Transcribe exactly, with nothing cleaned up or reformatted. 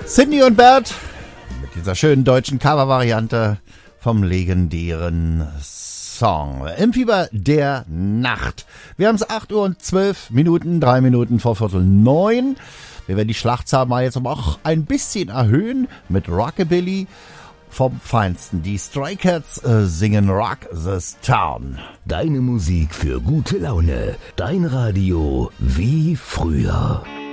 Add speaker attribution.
Speaker 1: Sydney und Bert mit dieser schönen deutschen Cover-Variante vom legendären Song Im Fieber der Nacht. Wir haben es acht Uhr und zwölf Minuten, drei Minuten vor Viertel neun. Wir werden die Schlachtzahl mal jetzt aber auch ein bisschen erhöhen mit Rockabilly vom Feinsten. Die Stray Cats äh, singen Rock This Town.
Speaker 2: Deine Musik für gute Laune. Dein Radio wie früher.